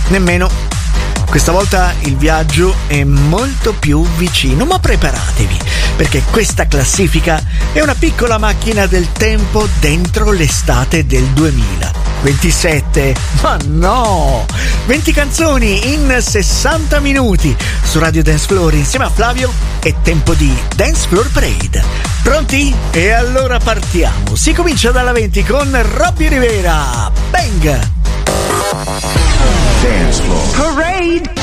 Nemmeno. Questa volta il viaggio è molto più vicino, ma preparatevi, perché questa classifica è una piccola macchina del tempo dentro l'estate del 2027. Ma no! 20 canzoni in 60 minuti su Radio Dance Floor insieme a Flavio. È tempo di Dance Floor Parade. Pronti? E allora partiamo. Si comincia dalla 20 con Robbie Rivera. Bang! Dance Floor Parade.